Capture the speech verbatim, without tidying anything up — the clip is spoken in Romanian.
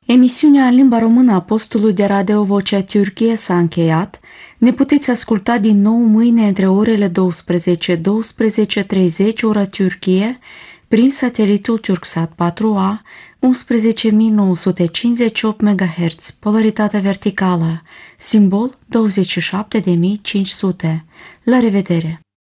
Emisiunea în limba română a postului de radio Vocea Türkiye s-a încheiat. Ne puteți asculta din nou mâine între orele douăsprezece - douăsprezece și treizeci ora Türkiye prin satelitul Turksat patru A, unsprezece mii nouă sute cincizeci și opt megahertz, polaritate verticală, simbol douăzeci și șapte de mii cinci sute. La revedere!